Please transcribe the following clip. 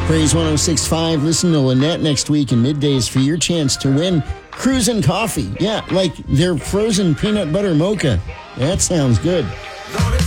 Praise 106.5. Listen to Lynette next week in middays for your chance to win Cruisin' Coffee. Yeah, like their frozen peanut butter mocha. That sounds good.